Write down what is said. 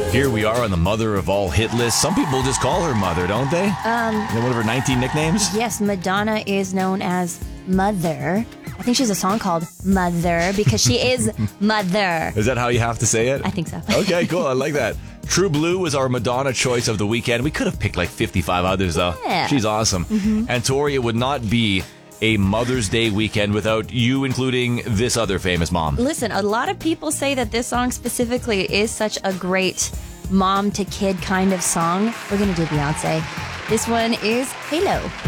Here we are on the mother of all hit lists. Some people just call her mother, don't they? One of her 19 nicknames? Yes, Madonna is known as Mother. I think she has a song called Mother because she is Mother. Is that how you have to say it? I think so. Okay, cool. I like that. True Blue was our Madonna choice of the weekend. We could have picked like 55 others, though. Yeah. She's awesome. And Tori, it would not be a Mother's Day weekend without you including this other famous mom. Listen, a lot of people say that this song specifically is such a great mom to kid kind of song. We're going to do Beyonce. This one is Halo.